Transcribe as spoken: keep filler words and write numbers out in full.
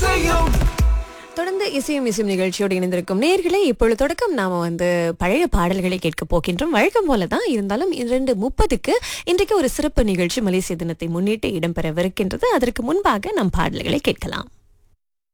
இசையும் தொடர்ந்து இசையும் இசையும் நிகழ்ச்சியோடு இணைந்திருக்கும் நேயர்களே, இப்பொழுது தொடக்கம் நாம வந்து பழைய பாடல்களை கேட்க போகின்றோம். வழக்கம் போலதான் இருந்தாலும் இரண்டு முப்பதுக்கு இன்றைக்கு ஒரு சிறப்பு நிகழ்ச்சி மலேசிய தினத்தை முன்னிட்டு இடம்பெறவிருக்கின்றது. அதற்கு முன்பாக நம் பாடல்களை கேட்கலாம்.